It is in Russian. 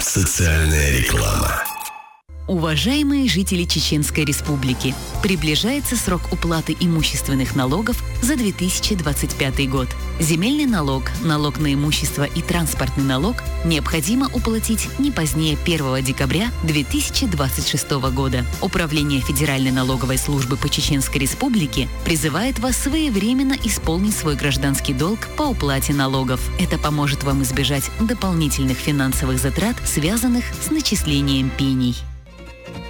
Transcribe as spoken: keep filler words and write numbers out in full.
Социальная реклама. Уважаемые жители Чеченской Республики, приближается срок уплаты имущественных налогов за две тысячи двадцать пятый год. Земельный налог, налог на имущество и транспортный налог необходимо уплатить не позднее первого декабря две тысячи двадцать шестого года. Управление Федеральной налоговой службы по Чеченской Республике призывает вас своевременно исполнить свой гражданский долг по уплате налогов. Это поможет вам избежать дополнительных финансовых затрат, связанных с начислением пений.